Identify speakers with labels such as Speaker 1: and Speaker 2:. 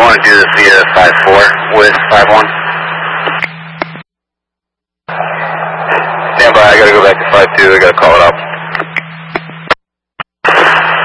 Speaker 1: want to do this via 5-4 with 5-1? Stand by, I gotta go back to 5-2, I gotta call it up.